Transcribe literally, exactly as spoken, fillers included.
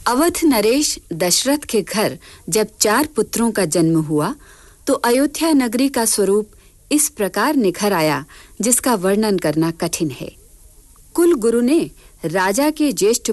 अवध नरेश दशरथ के घर जब चार पुत्रों का जन्म हुआ तो अयोध्या नगरी का स्वरूप इस प्रकार निखर आया जिसका वर्णन करना कठिन है। कुल गुरु ने राजा के ज्येष्ठ